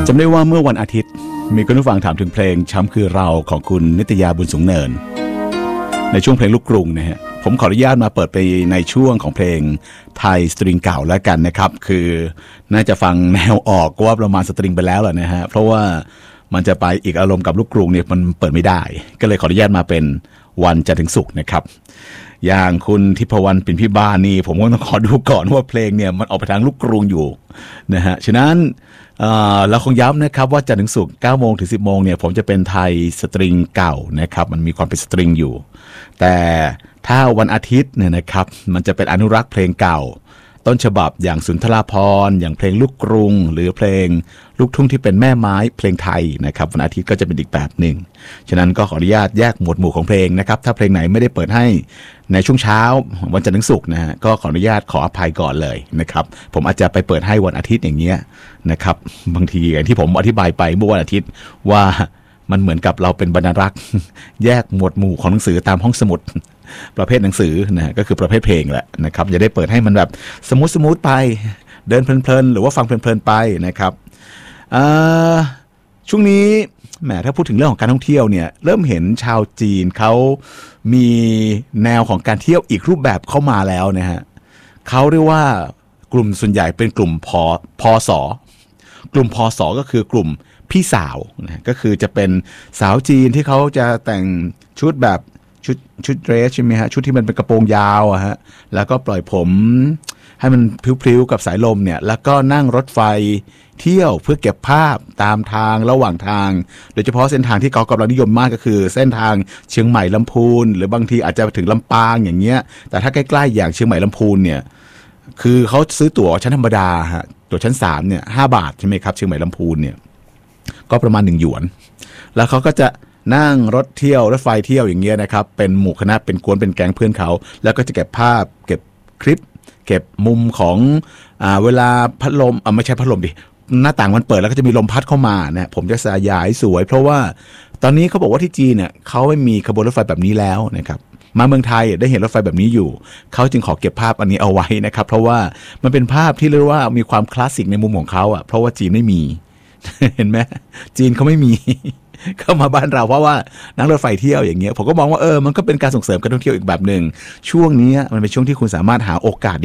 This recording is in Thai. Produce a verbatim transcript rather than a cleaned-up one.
จำได้ว่าเมื่อวันอาทิตย์มีคุณผู้ฟังถามถึงเพลงช้ำคือเราของคุณนิตยาบุญสูงเนินในช่วงเพลงลูกกรุงนะฮะผมขออนุญาตมาเปิดไปในช่วงของเพลงไทยสตริงเก่าแล้วกันนะครับคือน่าจะฟังแนวออกว่าประมาณสตริงไปแล้วแหละนะฮะเพราะว่ามันจะไปอีกอารมณ์กับลูกกรุงเนี่ยมันเปิดไม่ได้ก็เลยขออนุญาตมาเป็นวันจันทร์ถึงศุกร์นะครับอย่างคุณทิพวรรณปิ่นพิบ้านนี่ผมก็ต้องขอดูก่อนว่าเพลงเนี่ยมันออกไปทางลูกกรุงอยู่นะฮะฉะนั้นเราคงย้ำนะครับว่าจันทร์ถึงศุกร์เก้าโมงถึงสิบโมงเนี่ยผมจะเป็นไทยสตริงเก่านะครับมันมีความเป็นสตริงอยู่แต่ถ้าวันอาทิตย์เนี่ยนะครับมันจะเป็นอนุรักษ์เพลงเก่าต้นฉบับอย่างสุนทราภรณ์อย่างเพลงลูกกรุงหรือเพลงลูกทุ่งที่เป็นแม่ไม้เพลงไทยนะครับวันอาทิตย์ก็จะเป็นอีกแบบหนึ่งฉะนั้นก็ขออนุญาตแยกหมวดหมู่ของเพลงนะครับถ้าเพลงไหนไม่ได้เปิดให้ในช่วงเช้าวันจันทร์ถึงศุกร์นะฮะก็ขออนุญาตขออภัยก่อนเลยนะครับผมอาจจะไปเปิดให้วันอาทิตย์อย่างเงี้ยนะครับบางทีอย่างที่ผมอธิบายไปเมื่อวันอาทิตย์ว่ามันเหมือนกับเราเป็นบรรณารักษ์แยกหมวดหมู่ของหนังสือตามห้องสมุดประเภทหนังสือนะก็คือประเภทเพลงแหละนะครับอย่าได้เปิดให้มันแบบสมูทสมูทไปเดินเพลินๆหรือว่าฟังเพลินๆไปนะครับช่วงนี้แหมถ้าพูดถึงเรื่องของการท่องเที่ยวเนี่ยเริ่มเห็นชาวจีนเขามีแนวของการเที่ยวอีกรูปแบบเข้ามาแล้วนะฮะเขาเรียกว่ากลุ่มส่วนใหญ่เป็นกลุ่มพอพอสอกลุ่มพอสอก็คือกลุ่มพี่สาวนะก็คือจะเป็นสาวจีนที่เขาจะแต่งชุดแบบชุดชุดเดรสใช่ไหมฮะชุดที่มันเป็นกระโปรงยาวอะฮะแล้วก็ปล่อยผมให้มันพลิ้วๆกับสายลมเนี่ยแล้วก็นั่งรถไฟเที่ยวเพื่อเก็บภาพตามทางระหว่างทางโดยเฉพาะเส้นทางที่เขากำลังนิยมมากก็คือเส้นทางเชียงใหม่ลำพูนหรือบางทีอาจจะถึงลำปางอย่างเงี้ยแต่ถ้าใกล้ๆอย่างเชียงใหม่ลำพูนเนี่ยคือเขาซื้อตั๋วชั้นธรรมดาฮะตั๋วชั้นสามเนี่ยห้าบาทใช่ไหมครับเชียงใหม่ลำพูนเนี่ยก็ประมาณหนึ่งหยวนแล้วเขาก็จะนั่งรถเที่ยวรถไฟเที่ยวอย่างเงี้ยนะครับเป็นหมู่คณะเป็นกวนเป็นแก๊งเพื่อนเขาแล้วก็จะเก็บภาพเก็บคลิปเก็บมุมของอ่าเวลาพัดลมอ่ะไม่ใช่พัดลมดิหน้าต่างมันเปิดแล้วก็จะมีลมพัดเข้ามานะผมจะสยายสวยเพราะว่าตอนนี้เขาบอกว่าที่จีนเนี่ยเขาไม่มีขบวนรถไฟแบบนี้แล้วนะครับมาเมืองไทยได้เห็นรถไฟแบบนี้อยู่เขาจึงขอเก็บภาพอันนี้เอาไว้นะครับเพราะว่ามันเป็นภาพที่เรียกว่ามีความคลาสสิกในมุมของเขาอ่ะเพราะว่าจีนไม่มี เห็นไหมจีนเขาไม่มี เข้ามาบ้านเราเพราะว่านั่งรถไฟเที่ยวอย่างเงี้ยผมก็มองว่าเออมันก็เป็นการส่งเสริมการท่องเที่ยวอีกแบบหนึ่งช่วงนี้มันเป็นช่วงที่คุณสามารถหาโอกาส